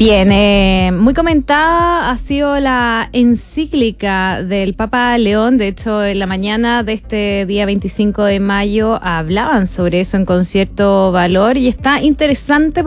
Bien, muy comentada ha sido la encíclica del Papa León. De hecho, en la mañana de este día 25 de mayo hablaban sobre eso en Concierto Valor y está interesante